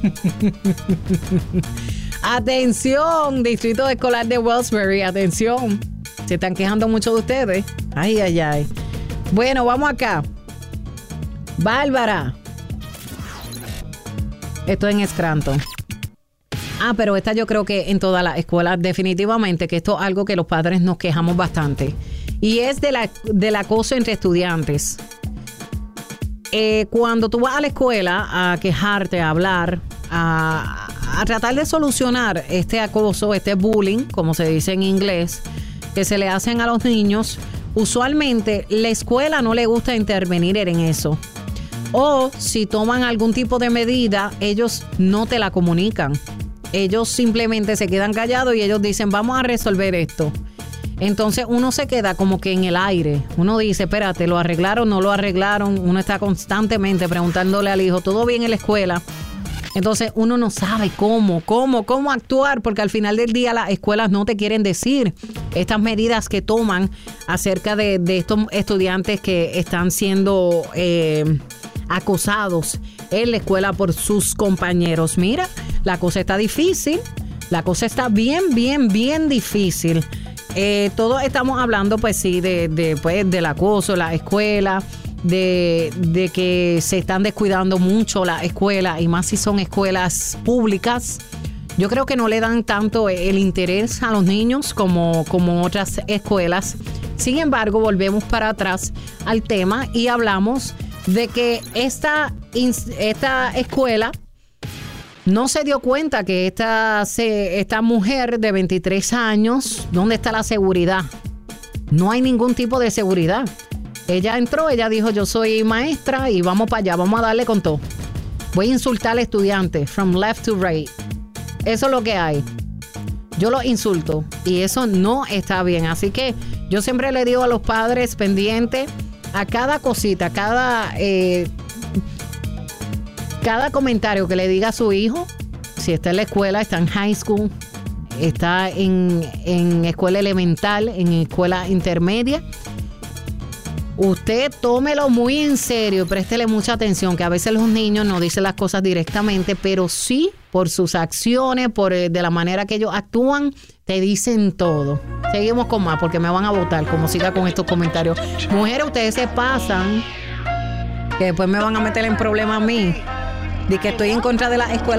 Atención, Distrito Escolar de Wellsbury, atención. Se están quejando mucho de ustedes. Ay, ay, ay. Bueno, vamos acá. Bárbara. Esto es en Scranton. Pero esta yo creo que en todas las escuelas, definitivamente, que esto es algo que los padres nos quejamos bastante. Y es del acoso entre estudiantes. Cuando tú vas a la escuela a quejarte, a hablar, a tratar de solucionar este acoso, este bullying, como se dice en inglés, que se le hacen a los niños, usualmente la escuela no le gusta intervenir en eso. O si toman algún tipo de medida, ellos no te la comunican. Ellos simplemente se quedan callados y ellos dicen, vamos a resolver esto. Entonces uno se queda como que en el aire. Uno dice, espérate, ¿lo arreglaron? ¿No lo arreglaron? Uno está constantemente preguntándole al hijo, ¿todo bien en la escuela? Entonces uno no sabe cómo actuar, porque al final del día las escuelas no te quieren decir estas medidas que toman acerca de estos estudiantes que están siendo acosados en la escuela por sus compañeros. Mira, la cosa está difícil, la cosa está bien difícil. Todos estamos hablando, pues sí, del acoso, la escuela, de que se están descuidando mucho la escuela, y más si son escuelas públicas. Yo creo que no le dan tanto el interés a los niños como otras escuelas. Sin embargo, volvemos para atrás al tema y hablamos de que esta escuela no se dio cuenta que esta mujer de 23 años, ¿dónde está la seguridad? No hay ningún tipo de seguridad. Ella entró, ella dijo, yo soy maestra y vamos para allá, vamos a darle con todo. Voy a insultar al estudiante, from left to right. Eso es lo que hay. Yo los insulto y eso no está bien. Así que yo siempre le digo a los padres pendientes a cada cosita, cada comentario que le diga a su hijo, si está en la escuela, está en high school, está en escuela elemental, en escuela intermedia, usted tómelo muy en serio, préstele mucha atención, que a veces los niños no dicen las cosas directamente, pero sí por sus acciones, de la manera que ellos actúan, te dicen todo. Seguimos con más porque me van a votar como siga con estos comentarios. Mujeres, ustedes se pasan, que después me van a meter en problemas a mí, de que estoy en contra de la escuela